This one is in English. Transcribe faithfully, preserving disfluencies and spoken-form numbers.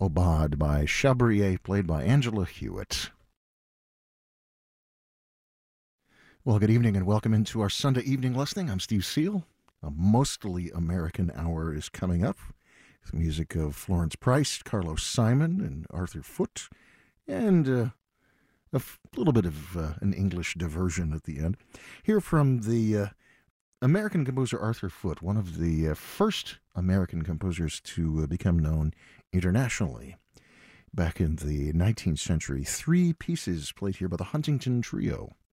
Obad by Chabrier, played by Angela Hewitt. Well, good evening and welcome into our Sunday evening listening. I'm Steve Seal. A mostly American hour is coming up. The music of Florence Price, Carlos Simon, and Arthur Foote, and uh, a f- little bit of uh, an English diversion at the end. Here from the uh, American composer Arthur Foote, one of the uh, first American composers to uh, become known internationally. Back in the nineteenth century, three pieces played here by the Huntington Trio.